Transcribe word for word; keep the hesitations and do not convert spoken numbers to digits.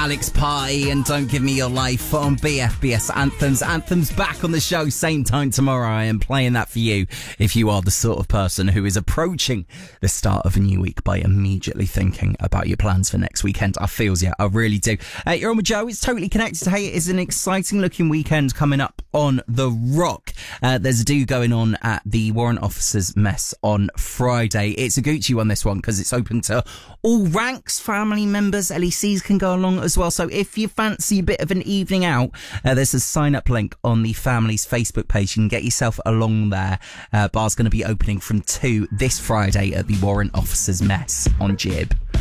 Alex Party and Don't Give Me Your Life on B F B S Anthems. Anthems back on the show, same time tomorrow. I am playing that for you if you are the sort of person who is approaching the start of a new week by immediately thinking about your plans for next weekend. I feels, yeah, I really do. Uh, you're on with Joe. It's Totally Connected. Hey, it is an exciting looking weekend coming up on The Rock. Uh, there's a do going on at the Warrant Officers Mess on Friday. It's a Gucci one, this one, because it's open to all ranks. Family members, L E Cs can go along as well. So if you fancy a bit of an evening out, uh, there's a sign up link on the family's Facebook page. You can get yourself along there. Uh, bar's going to be opening from two this Friday at the Warrant Officers Mess on Jib.